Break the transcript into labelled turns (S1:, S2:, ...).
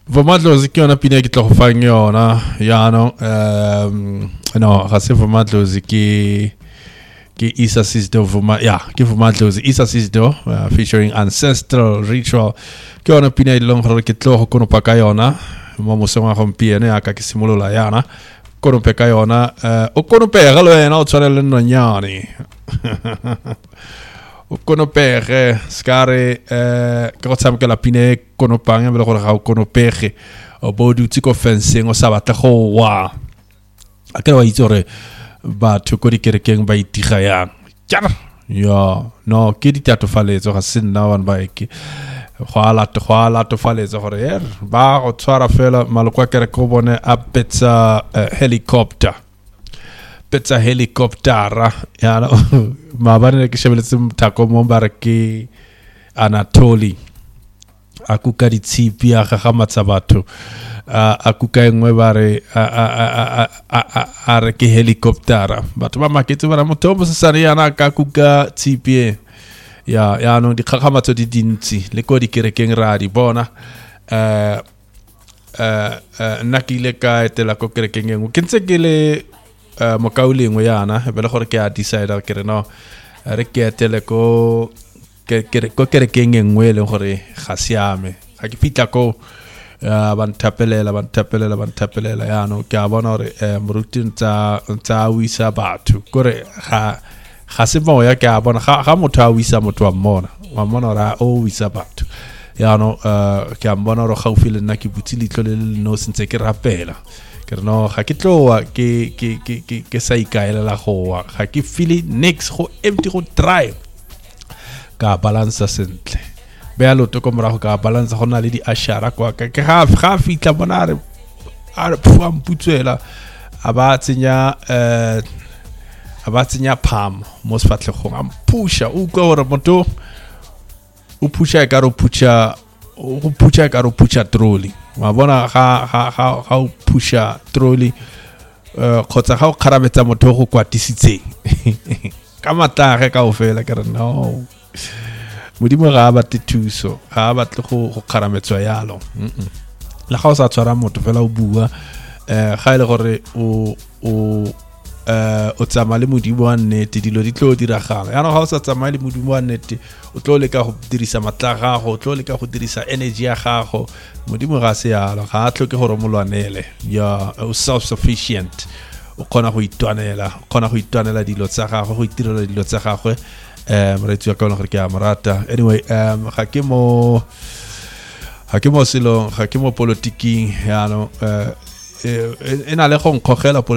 S1: Vomadlozi ke yona pina ke tlo go fang yona no ga se Vomadlozi ke Isa Sizdo ke Vomadlozi Isa Sizdo featuring Ancestral Ritual ke yona pina ilong gore ke tlo go konopa ka yona mo mosong wa gompieno ya ka ke simolola yana konope ka yona o konopega le wena o tshwana le nonyane o konopege skare ke go tshamekela pine konopang be le gore ga o konopege o bo dutse ko fencing o sa batla go wa a ke wa itse gore batho ko dikerekeng ba itiga yang no ke ditatofaletso ga se nna wan ba ke go ala tofaletso gore ba go tshwara fela maloko a kereke go bone a petsa helicopter yana mabane ke shebeletse mthako mo bare ke Anatoli a kuka ditshipi a ga matsa batho a kuka engwe bare a re ke helicopter batho ba maketse bara motho mo sesane yana ka kuka tshipi ya no di khakhamatso di dintsi le ko di kerekeng ra di bona nna ke ile ka etela ko kerekeng engwe ke ntse ke le mokaulengwe yana be le gore ke a decide ke re no re ke etele ko kerekeng engwe le gore ga siame ga ke fitla ko ba ntapelela ya no ke a bona gore moruti ntsa wisa batho gore ga se moya ke a bona ga motho a wisa motho wa mmona ra o wisa batho ya no ke a bona gore gaufi le nna ke butse litlo le no sentse ke rapela ke no ga ke tloa ke sa ikaelela goa ga ke feel next go empty go dry ka balance sentle be a loto ko morago ka balance go na le di ashara kwa ke ga fitla bona are pfwa mputsela a ba tsenya pam mo sfatlegong a pusha o kwa gore motho o pusha ka ro pucha trolley wa bona ga o pusha trolley khotsa ga o kharabetsa motho go kwatisitseng ka matage ka o fela ke re no modimo ga ba tethuso ga ba tle go kharametswa yalo la ga o sa tshwara motho fela o bua ga ile gore o tsama le modimo wa nnete dilo di tlo diragala ya no ga o sa tsama le modimo wa nnete o tlo le ka go dirisa matla gago o tlo le ka go dirisa energy ya gago modimo ga se yalo ga a tloke gore molwanele ya o self sufficient o kgona go itwanela dilo tsa gago go itirela dilo tsa gagwe moretsi wa ka gore ke a morata anyway ga ke mo silong ga ke mo politiking ya no ena le go nkgogela